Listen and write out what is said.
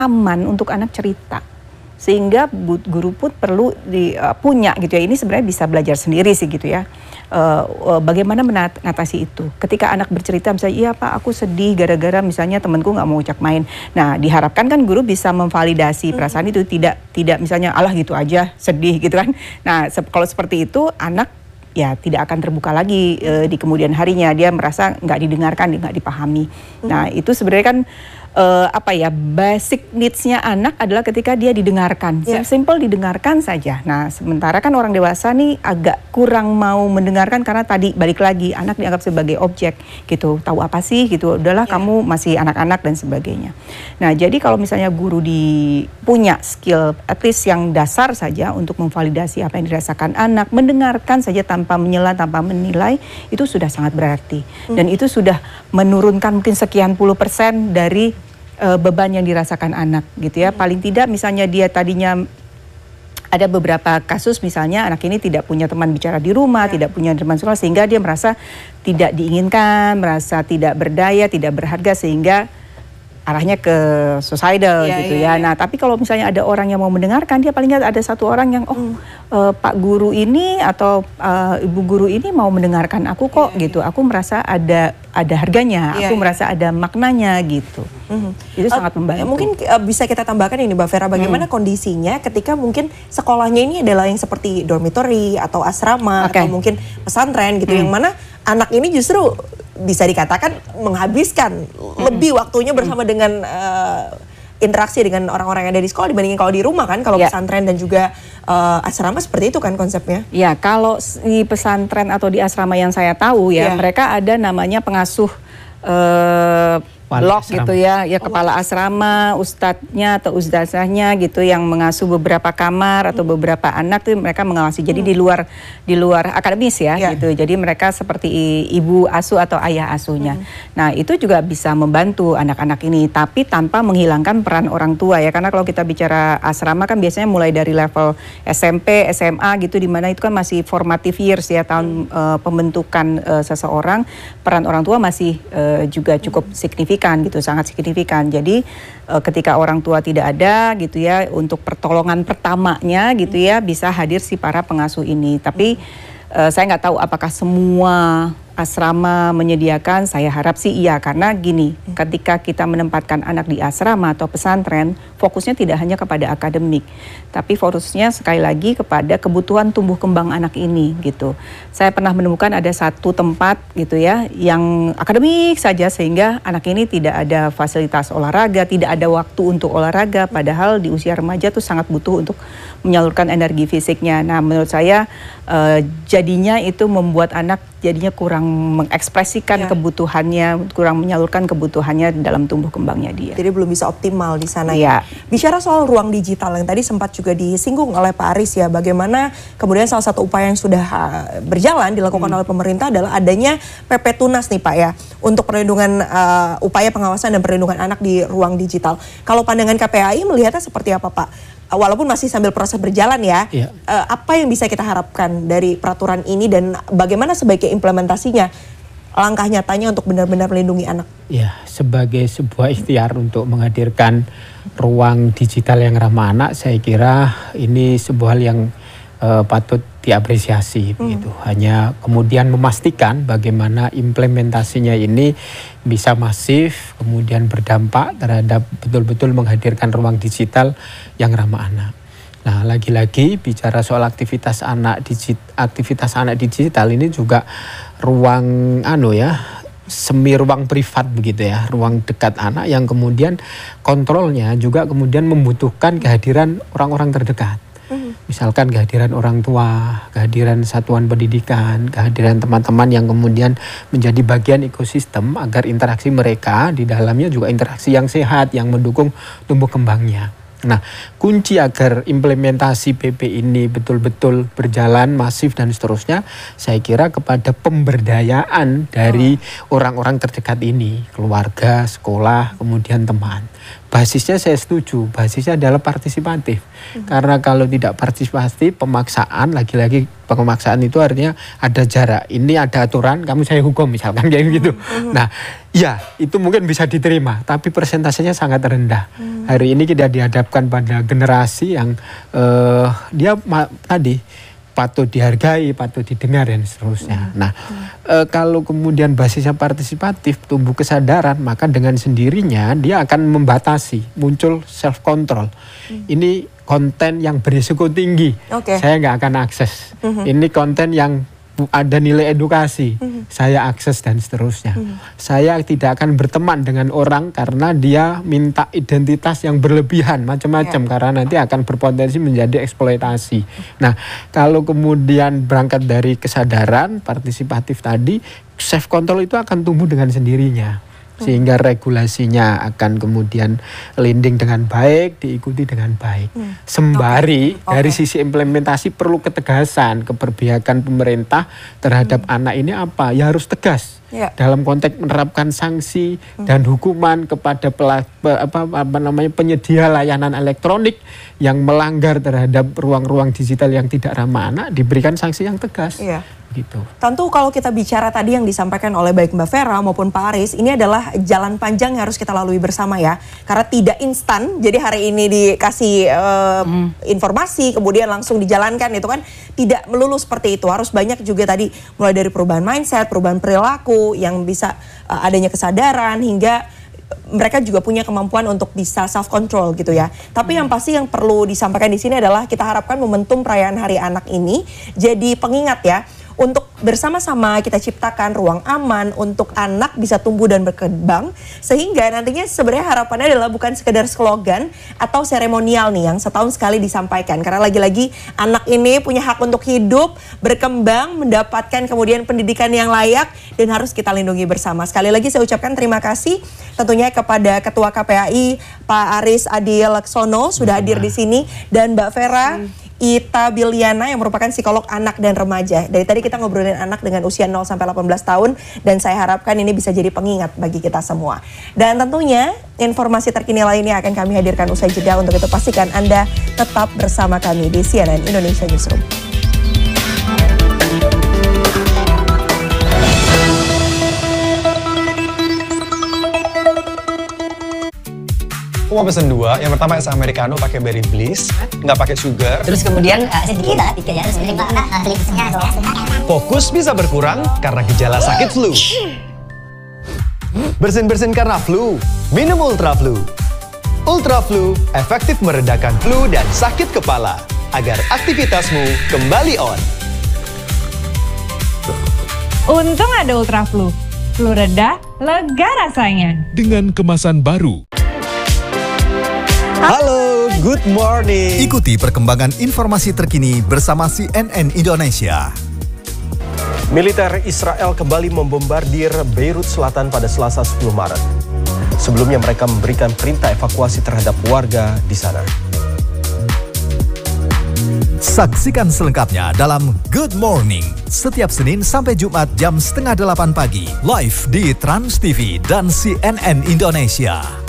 aman untuk anak cerita. Sehingga guru pun perlu punya gitu ya, ini sebenarnya bisa belajar sendiri sih gitu ya, bagaimana mengatasi itu. Ketika anak bercerita misalnya, iya Pak aku sedih gara-gara misalnya temanku nggak mau ajak main. Nah diharapkan kan guru bisa memvalidasi perasaan itu, tidak misalnya alah gitu aja sedih gitu kan. Nah kalau seperti itu anak ya tidak akan terbuka lagi di kemudian harinya, dia merasa nggak didengarkan, nggak dipahami. Nah itu sebenarnya kan basic needs-nya anak adalah ketika dia didengarkan, simple didengarkan saja. Nah sementara kan orang dewasa nih agak kurang mau mendengarkan karena tadi balik lagi anak dianggap sebagai objek gitu, tahu apa sih gitu, udahlah kamu masih anak-anak dan sebagainya. Nah jadi kalau misalnya guru punya skill at least yang dasar saja untuk memvalidasi apa yang dirasakan anak, mendengarkan saja tanpa menyela, tanpa menilai, itu sudah sangat berarti. Dan itu sudah menurunkan mungkin sekian % dari beban yang dirasakan anak gitu ya. Paling tidak misalnya dia tadinya ada beberapa kasus misalnya anak ini tidak punya teman bicara di rumah, tidak punya teman sekolah, sehingga dia merasa tidak diinginkan, merasa tidak berdaya, tidak berharga, sehingga arahnya ke suicidal gitu ya. Nah tapi kalau misalnya ada orang yang mau mendengarkan, dia paling nggak ada satu orang yang Pak guru ini atau Ibu guru ini mau mendengarkan aku kok gitu. Aku merasa ada harganya, aku merasa ada maknanya gitu. Itu sangat membantu. Mungkin bisa kita tambahkan ini Mbak Vera, bagaimana kondisinya ketika mungkin sekolahnya ini adalah yang seperti dormitory atau asrama atau mungkin pesantren gitu, yang mana anak ini justru bisa dikatakan menghabiskan lebih waktunya bersama dengan interaksi dengan orang-orang yang ada di sekolah dibandingin kalau di rumah kan, kalau pesantren dan juga asrama seperti itu kan konsepnya. Ya, kalau di pesantren atau di asrama yang saya tahu ya, mereka ada namanya pengasuh blok gitu ya, kepala asrama, ustadznya atau ustazahnya gitu yang mengasuh beberapa kamar atau beberapa anak tuh mereka mengawasi. Jadi di luar akademis ya gitu. Jadi mereka seperti ibu asuh atau ayah asuhnya. Nah, itu juga bisa membantu anak-anak ini, tapi tanpa menghilangkan peran orang tua ya. Karena kalau kita bicara asrama kan biasanya mulai dari level SMP, SMA gitu, di mana itu kan masih formative years ya, tahun pembentukan seseorang. Peran orang tua masih juga cukup signifikan gitu, sangat signifikan. Jadi ketika orang tua tidak ada gitu ya, untuk pertolongan pertamanya gitu ya, bisa hadir si para pengasuh ini. Tapi saya nggak tahu apakah semua asrama menyediakan, saya harap sih iya, karena gini, ketika kita menempatkan anak di asrama atau pesantren, fokusnya tidak hanya kepada akademik, tapi fokusnya sekali lagi kepada kebutuhan tumbuh kembang anak ini gitu. Saya pernah menemukan ada satu tempat gitu ya, yang akademik saja sehingga anak ini tidak ada fasilitas olahraga, tidak ada waktu untuk olahraga, padahal di usia remaja tuh sangat butuh untuk menyalurkan energi fisiknya. Nah menurut saya jadinya itu membuat anak jadinya kurang mengekspresikan kebutuhannya, kurang menyalurkan kebutuhannya dalam tumbuh kembangnya dia. Jadi belum bisa optimal di sana ya. Bicara soal ruang digital yang tadi sempat juga disinggung oleh Pak Aris ya, bagaimana kemudian salah satu upaya yang sudah berjalan dilakukan oleh pemerintah adalah adanya PP Tunas nih Pak ya, untuk perlindungan upaya pengawasan dan perlindungan anak di ruang digital. Kalau pandangan KPAI melihatnya seperti apa Pak? Walaupun masih sambil proses berjalan ya, apa yang bisa kita harapkan dari peraturan ini dan bagaimana sebaiknya implementasinya, langkah nyatanya untuk benar-benar melindungi anak? Ya, sebagai sebuah ikhtiar untuk menghadirkan ruang digital yang ramah anak, saya kira ini sebuah hal yang patut diapresiasi begitu. Hanya kemudian memastikan bagaimana implementasinya ini bisa masif, kemudian berdampak terhadap betul-betul menghadirkan ruang digital yang ramah anak. Nah, lagi-lagi bicara soal aktivitas anak digital ini juga ruang semi ruang privat begitu ya, ruang dekat anak yang kemudian kontrolnya juga kemudian membutuhkan kehadiran orang-orang terdekat. Misalkan kehadiran orang tua, kehadiran satuan pendidikan, kehadiran teman-teman yang kemudian menjadi bagian ekosistem agar interaksi mereka di dalamnya juga interaksi yang sehat, yang mendukung tumbuh kembangnya. Nah, kunci agar implementasi PP ini betul-betul berjalan masif dan seterusnya, saya kira kepada pemberdayaan dari orang-orang terdekat ini, keluarga, sekolah, kemudian teman. basisnya saya setuju, basisnya adalah partisipatif. Karena kalau tidak partisipatif, pemaksaan, lagi-lagi pemaksaan itu artinya ada jarak. Ini ada aturan, kamu saya hukum misalkan kayak gitu. Nah, ya itu mungkin bisa diterima, tapi persentasenya sangat rendah. Hari ini kita dihadapkan pada generasi yang dia tadi patut dihargai, patut didengar dan seterusnya. Nah, kalau kemudian basisnya partisipatif, tumbuh kesadaran, maka dengan sendirinya dia akan membatasi, muncul self control. Ini konten yang berisiko tinggi, saya nggak akan akses. Ini konten yang ada nilai edukasi, saya akses dan seterusnya. Saya tidak akan berteman dengan orang karena dia minta identitas yang berlebihan, macam-macam, karena nanti akan berpotensi menjadi eksploitasi. Nah, kalau kemudian berangkat dari kesadaran partisipatif tadi, self control itu akan tumbuh dengan sendirinya. Sehingga regulasinya akan kemudian landing dengan baik, diikuti dengan baik. Sembari dari sisi implementasi perlu ketegasan, keberpihakan pemerintah terhadap anak ini apa? Ya harus tegas. Dalam konteks menerapkan sanksi dan hukuman kepada penyedia layanan elektronik yang melanggar terhadap ruang-ruang digital yang tidak ramah anak, diberikan sanksi yang tegas. Gitu. Tentu kalau kita bicara tadi yang disampaikan oleh baik Mbak Vera maupun Pak Aris, ini adalah jalan panjang yang harus kita lalui bersama ya. Karena tidak instan, jadi hari ini dikasih informasi kemudian langsung dijalankan, itu kan tidak melulu seperti itu. Harus banyak juga tadi mulai dari perubahan mindset, perubahan perilaku yang bisa adanya kesadaran hingga mereka juga punya kemampuan untuk bisa self control gitu ya. Tapi yang pasti yang perlu disampaikan di sini adalah kita harapkan momentum perayaan Hari Anak ini jadi pengingat ya, untuk bersama-sama kita ciptakan ruang aman untuk anak bisa tumbuh dan berkembang, sehingga nantinya sebenarnya harapannya adalah bukan sekedar slogan atau seremonial nih yang setahun sekali disampaikan, karena lagi-lagi anak ini punya hak untuk hidup, berkembang, mendapatkan kemudian pendidikan yang layak dan harus kita lindungi bersama. Sekali lagi saya ucapkan terima kasih tentunya kepada Ketua KPAI Pak Aris Adi Laksono sudah hadir di sini, dan Mbak Vera Ita Biliana yang merupakan psikolog anak dan remaja. Dari tadi kita ngobrolin anak dengan usia 0 sampai 18 tahun dan saya harapkan ini bisa jadi pengingat bagi kita semua. Dan tentunya informasi terkini lainnya akan kami hadirkan usai jeda. Untuk itu pastikan Anda tetap bersama kami di CNN Indonesia Newsroom. Aku mau pesen 2, yang pertama es americano pakai berry bliss, nggak pakai sugar. Terus kemudian sedikit lah, 3 ya, terus Fokus bisa berkurang karena gejala sakit flu. Bersin-bersin karena flu, minum Ultra Flu. Ultra Flu efektif meredakan flu dan sakit kepala agar aktivitasmu kembali on. Untung ada Ultra Flu. Flu reda, lega rasanya. Dengan kemasan baru. Halo, good morning. Ikuti perkembangan informasi terkini bersama CNN Indonesia. Militer Israel kembali membombardir Beirut Selatan pada Selasa 10 Maret. Sebelumnya mereka memberikan perintah evakuasi terhadap warga di sana. Saksikan selengkapnya dalam Good Morning setiap Senin sampai Jumat jam 7:30 pagi live di Trans TV dan CNN Indonesia.